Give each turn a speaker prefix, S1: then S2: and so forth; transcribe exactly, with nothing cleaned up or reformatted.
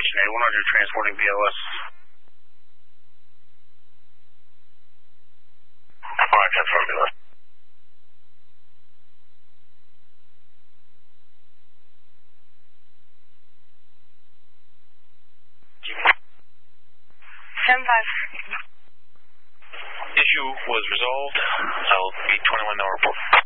S1: Station A one hundred transporting B O S. Alright, confirm B O S.
S2: seven five.
S1: Issue was resolved. I'll be twenty-one now report.